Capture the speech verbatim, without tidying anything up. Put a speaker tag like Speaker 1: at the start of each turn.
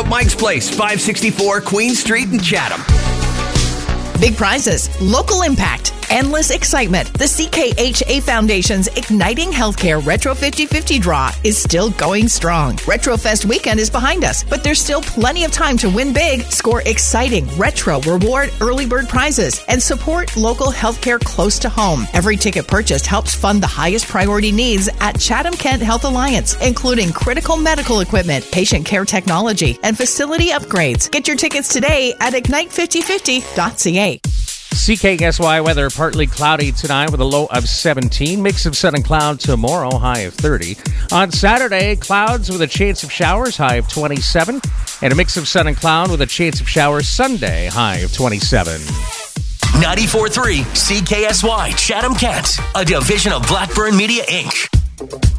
Speaker 1: out Mike's Place, five sixty-four Queen Street in Chatham.
Speaker 2: Big prizes, local impact, endless excitement. The C K H A Foundation's Igniting Healthcare Retro fifty fifty draw is still going strong. RetroFest weekend is behind us, but there's still plenty of time to win big, score exciting retro reward early bird prizes, and support local healthcare close to home. Every ticket purchased helps fund the highest priority needs at Chatham Kent Health Alliance, including critical medical equipment, patient care technology, and facility upgrades. Get your tickets today at ignite fifty fifty dot c a.
Speaker 3: C K S Y weather, partly cloudy tonight with a low of seventeen. Mix of sun and cloud tomorrow, high of thirty. On Saturday, clouds with a chance of showers, high of twenty-seven. And a mix of sun and cloud with a chance of showers Sunday, high of twenty-seven.
Speaker 4: ninety-four point three C K S Y Chatham Kent, a division of Blackburn Media, Incorporated.